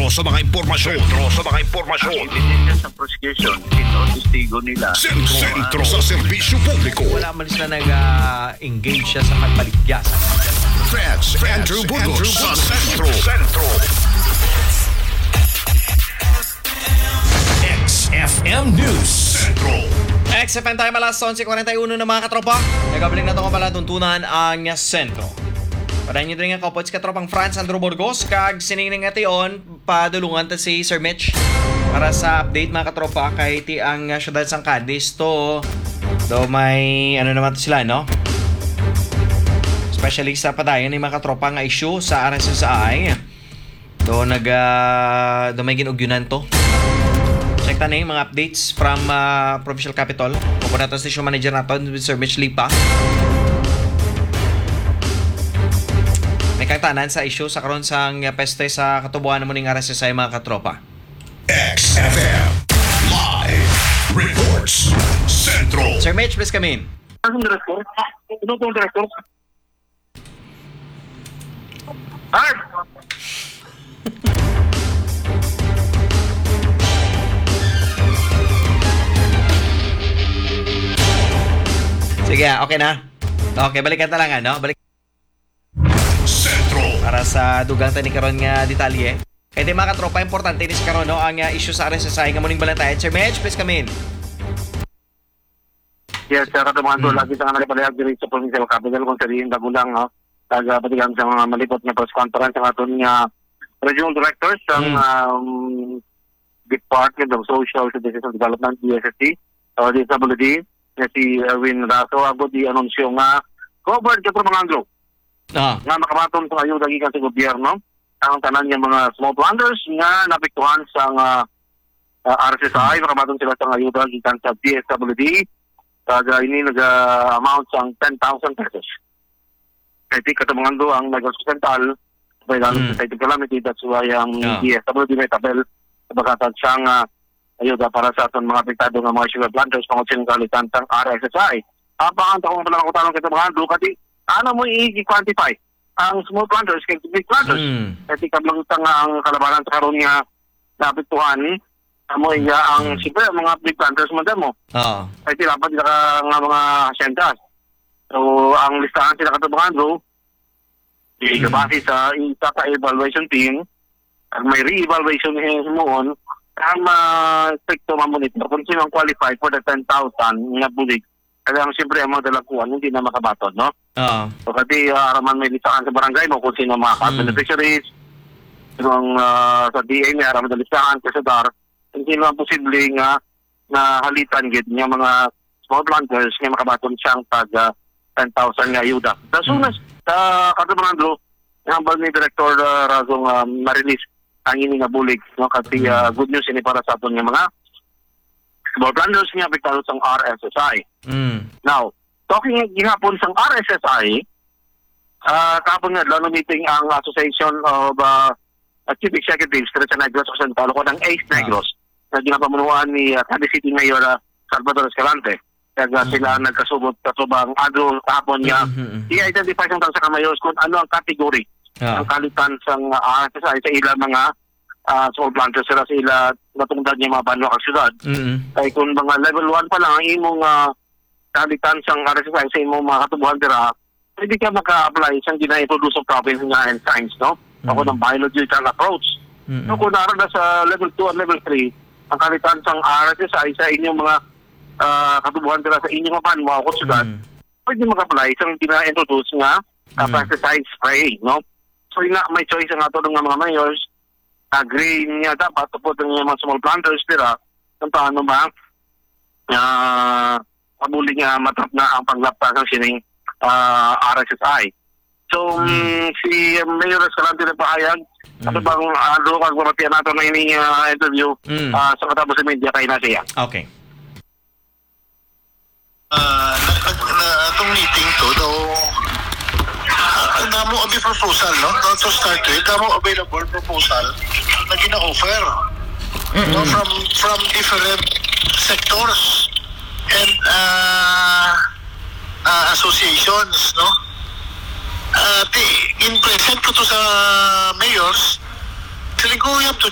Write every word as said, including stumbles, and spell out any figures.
Sentro sa mga impormasyon. Sentro sa mga impormasyon. Ebidensya sa prosecution, ito testigo nila. Sentro, sentro sa serbisyo publiko. Wala malis na nag-engage siya sa pagpaligyasan. Feds, Andrew Burgos sa Sentro. Sentro. X F M News Sentro. X F M time alas eleven forty-one na mga katropa. Nagabalik na ito ko pala tuntunan ang Sentro. Padayon nyo din nga kapot sa katropang France, Andrew Burgos, kag siningning nga tiyon, padulungan ta si Sir Mitch para sa update mga katropa kahit ang uh, syudad sang Cadiz to, to may ano naman to sila, no? Especially sa padayon ni mga katropa nga issue sa R S S I. Do nag uh, do may ginugyunan to. Check ta na yung mga updates from uh, Provincial Capital. Pupunta natin station manager natin with Sir Mitch Lipa. May kagtanan sa issue sa karon sang peste sa katubuan mo ning R S S I mga katropa. X F M Live Reports Sentro. Sir Mitch, please come in. Ano director? Ano po director? Hard! Sige, okay na. Okay, balikan ta lang ano. Balik Sentro. para sa dugang tani karon nga detalye. Kaya di mga katropa, importante ni si karon no ang uh, issue sa R S S I nga muning balantayan. Sir Mitch, please come in. Yes, sir, katumangan Hmm. to, lagi sa nga nagpalayag diri sa Provincial Capital kung sariin dagulang, ha? Taga patigang sa mga malipot nga press conference ang aton nga regional directors ng Hmm. um, Department of Social Services and Development, D S S D, o D S W D, na si Erwin Raso, abot di anunsyo nga covered ka mga anglo Ah. nga makabaton sa ayuda gikan sa gobyerno ang tanan nga mga small planters nga napektuhan sa uh, uh, R S S I, makabaton sila sa ayuda gikan sa D S W D. Kaga ini nag-amount sang ten thousand pesos. Kaya di katamangando ang nag-sustental by the Mm. Society Calamity, that's why ang Yeah. D S W D may tabel sabagatan siyang uh, ayuda para sa aton mga apektado ng mga sugar planters pangod silang kalitan ng R S S I. Apang ang takong pala ko tanong katamangando kati ano mo i-quantify ang small planters kay big planters. Mm. Kasi kablang nga ang kalabanan sa karon nga naapektuhan amo iya ang Mm. siyempre ang mga big planters man mo. Ah. Ay sila pa sila ka nga mga asyentas. So, ang listahan sila katabangan bro, Mm. base sa isa ka evaluation team, at may re-evaluation mo ang ma-stricto ma-monitor kung sino ang qualified for the ten thousand nga bulig. Kaya ang siyempre ang mga dalakuan hindi na makabatod, no? Ah. So, kasi uh, araman may listahan sa barangay mo kung sino mga Mm. beneficiaries, sino ang uh, sa D A may araman na listahan kasi dar, kung sino ang posible nga na halitan gid nga mga small planters nga makabaton siyang tag uh, ten thousand nga ayuda. As soon as sa katabangan bro, ang bal ni Director uh, Razong uh, ma-release ang ini nga bulig, no? Kasi uh, good news ini para sa aton nga mga small planters nga apektado sa R S S I. Mm. Now, talking gihapon sa R S S I, uh, kahapon nga lalo meeting ang Association of uh, Chief Executives sa Negros Occidental ko ng A C E Negros na ginapamunuan ni uh, Cadiz City Mayor uh, Salvador Escalante. Kaya uh, sila nagkasubot katubang adro kahapon nga Mhm. i-identify sa sa kamayos kung ano ang kategory Ah. ang kalitan sa uh, R S S I sa ilang mga uh, small planters sila sa ila natungdan niya mga banwa kag syudad. Mm. Kaya kung mga level one pa lang ang imong uh, kalitan sa R S S I sa imong mga katubuhan dira, pwede ka maka-apply sa gina-introduce sa province nga and science, no? Ako ng biological approach. Mm. So kung naroon na sa level two and level three, ang kalitan sa R S S I sa inyong mga uh, katubuhan dira sa inyong mga banwa o syudad, Mm. pwede mag-apply sa gina-introduce nga uh, Mm. pesticide spray, no? So yun nga, may choice nga ito ng mga mayors, agree niya dapat tupod ng mga small planters dira kung paano ba uh, pabuli nga matap na ang paglaptas ng sining uh, R S S I. So, mm. si Mayor Escalante na pahayag, Mm. ano bang ano kag mamatian nato na ining uh, interview Mm. uh, sa katapos sa media kay na siya. Okay. Ah, uh, na itong meeting to, daw, ang damo abi proposal, no? Not to start with, damo available proposal na gina-offer. No, from from different sectors and uh, uh, associations, no? Uh, in present ko to sa mayors, feeling ko we have to